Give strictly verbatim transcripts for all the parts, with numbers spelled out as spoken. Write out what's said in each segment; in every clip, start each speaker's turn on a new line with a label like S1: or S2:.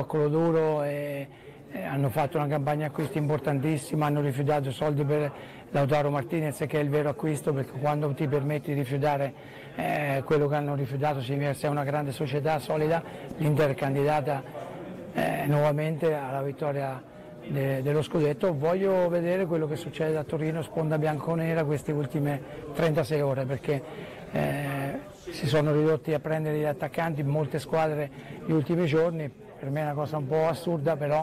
S1: zoccolo duro e, e hanno fatto una campagna acquisti importantissima, hanno rifiutato soldi per Lautaro Martinez, che è il vero acquisto, perché quando ti permetti di rifiutare eh, quello che hanno rifiutato significa che sei una grande società solida. L'Inter è candidata eh, nuovamente alla vittoria de, dello scudetto. Voglio vedere quello che succede a Torino, sponda bianconera, queste ultime trentasei ore, perché eh, si sono ridotti a prendere gli attaccanti molte squadre gli ultimi giorni. Per me è una cosa un po' assurda, però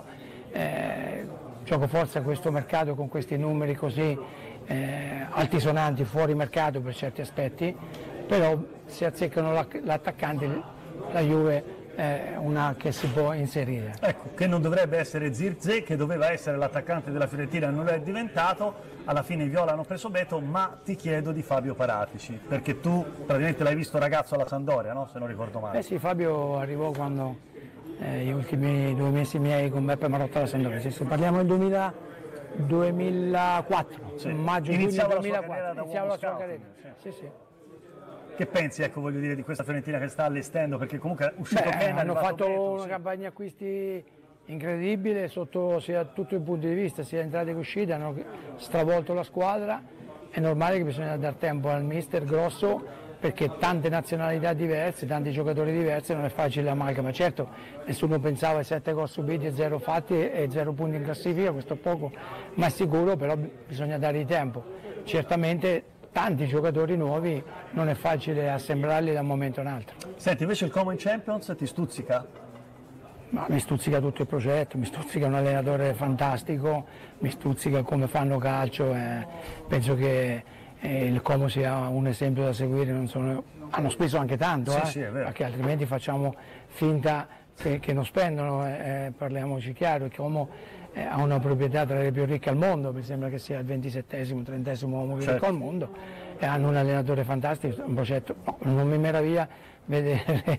S1: eh, gioco forza a questo mercato con questi numeri così eh, altisonanti, fuori mercato per certi aspetti, però se azzeccano l'attaccante la Juve è una che si può inserire.
S2: Ecco, che non dovrebbe essere Zirkzee, che doveva essere l'attaccante della Fiorentina, non lo è diventato, alla fine i Viola hanno preso Beto, ma ti chiedo di Fabio Paratici, perché tu praticamente l'hai visto ragazzo alla Sampdoria, no? Se non ricordo male.
S1: Eh sì, Fabio arrivò quando eh, gli ultimi due mesi miei con Beppe Marotta alla Sampdoria, se parliamo del duemila, duemilaquattro, sì. maggio
S2: iniziava
S1: duemilaquattro, iniziava la sua carriera.
S2: Sì.
S1: Sì, sì.
S2: Che pensi, ecco, voglio dire, di questa Fiorentina che sta allestendo? Perché comunque è uscito
S1: Beh,
S2: bene,
S1: hanno fatto
S2: Beto,
S1: una
S2: sì.
S1: campagna acquisti incredibile sotto sia tutti i punti di vista, sia entrate che uscite, hanno stravolto la squadra. È normale che bisogna dare tempo al mister grosso, perché tante nazionalità diverse, tanti giocatori diversi, non è facile l'amalgama. Certo, nessuno pensava ai sette gol subiti e zero fatti e zero punti in classifica, questo è poco ma è sicuro, però bisogna dargli tempo. Certamente tanti giocatori nuovi, non è facile assemblarli da un momento a un altro.
S2: Senti, invece il Como in Champions ti stuzzica?
S1: Ma mi stuzzica tutto il progetto, mi stuzzica un allenatore fantastico, mi stuzzica come fanno calcio, eh, penso che eh, il Como sia un esempio da seguire, non sono, hanno speso anche tanto,
S2: sì,
S1: eh,
S2: sì, è vero.
S1: perché altrimenti facciamo finta che, che non spendono, eh, parliamoci chiaro, il Como eh, ha una proprietà tra le più ricche al mondo, mi sembra che sia il ventisettesimo, trentesimo uomo più
S2: certo.
S1: ricco al mondo, e hanno un allenatore fantastico, un progetto, no, non mi meraviglia vedere,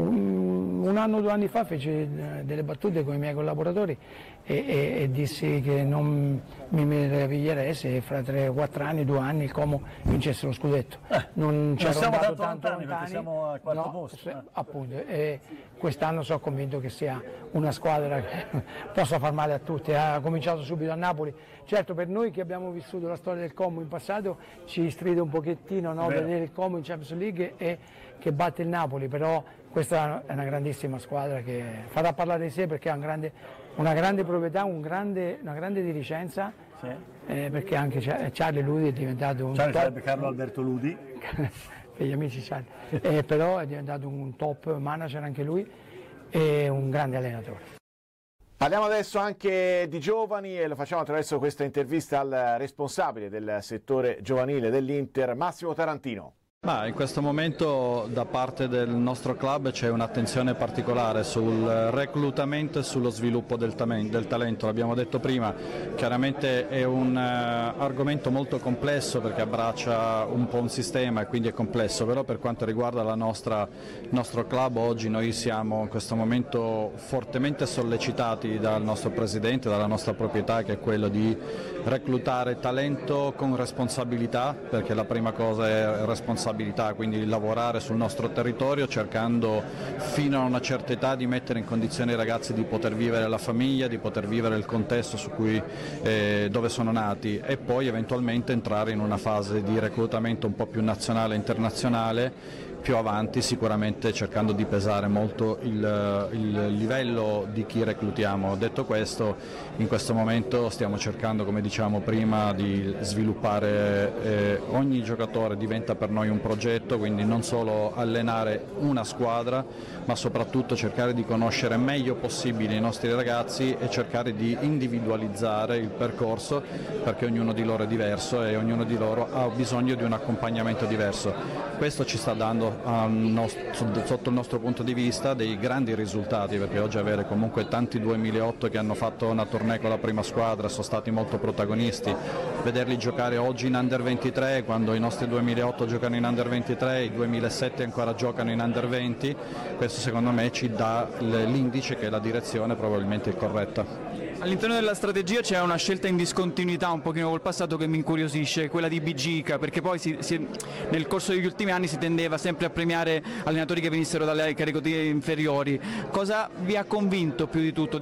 S1: un, un anno o due anni fa feci delle battute con i miei collaboratori e, e, e dissi che non mi meraviglierei se fra tre o quattro anni, due anni il Como vincesse lo scudetto.
S2: Eh,
S1: non
S2: non siamo
S1: tanto,
S2: tanto
S1: tanto
S2: lontani, perché siamo al quarto
S1: no,
S2: posto.
S1: se,
S2: Eh.
S1: appunto, e quest'anno sono convinto che sia una squadra che possa far male a tutti. Ha cominciato subito a Napoli. Certo, per noi che abbiamo vissuto la storia del Como in passato ci stride un pochettino, no, vedere il Como in Champions League e che batte il Napoli, però questa è una grandissima squadra che farà parlare di sé, perché ha un grande, una grande proprietà, un grande, una grande dirigenza,
S2: Sì.
S1: eh, perché anche Charlie Ludi è diventato un
S2: Charlie
S1: top,
S2: sarebbe Carlo Alberto Ludi.
S1: per gli amici Charlie, eh, però è diventato un top manager anche lui e un grande allenatore.
S3: Parliamo adesso anche di giovani e lo facciamo attraverso questa intervista al responsabile del settore giovanile dell'Inter, Massimo Tarantino.
S4: Ma in questo momento da parte del nostro club c'è un'attenzione particolare sul reclutamento e sullo sviluppo del, del talento, l'abbiamo detto prima, chiaramente è un uh, argomento molto complesso perché abbraccia un po' un sistema e quindi è complesso, però per quanto riguarda la nostra, il nostro club oggi noi siamo in questo momento fortemente sollecitati dal nostro presidente, dalla nostra proprietà, che è quello di reclutare talento con responsabilità, perché la prima cosa è responsabilità, quindi lavorare sul nostro territorio cercando fino a una certa età di mettere in condizione i ragazzi di poter vivere la famiglia, di poter vivere il contesto su cui, eh, dove sono nati, e poi eventualmente entrare in una fase di reclutamento un po' più nazionale e internazionale più avanti, sicuramente cercando di pesare molto il, il livello di chi reclutiamo. Detto questo, in questo momento stiamo cercando, come diciamo prima, di sviluppare, eh, ogni giocatore diventa per noi un progetto, quindi non solo allenare una squadra, ma soprattutto cercare di conoscere meglio possibile i nostri ragazzi e cercare di individualizzare il percorso, perché ognuno di loro è diverso e ognuno di loro ha bisogno di un accompagnamento diverso. Questo ci sta dando, sotto il nostro punto di vista, dei grandi risultati, perché oggi avere comunque tanti duemilaotto che hanno fatto una tournée con la prima squadra, sono stati molto protagonisti, vederli giocare oggi in under ventitré, quando i nostri duemilaotto giocano in under ventitré, i duemilasette ancora giocano in under venti, questo secondo me ci dà l'indice che la direzione probabilmente è corretta.
S5: All'interno della strategia c'è una scelta in discontinuità un pochino col passato che mi incuriosisce, quella di Bigica, perché poi si, si, nel corso degli ultimi anni si tendeva sempre sempre a premiare allenatori che venissero dalle categorie inferiori. Cosa vi ha convinto più di tutto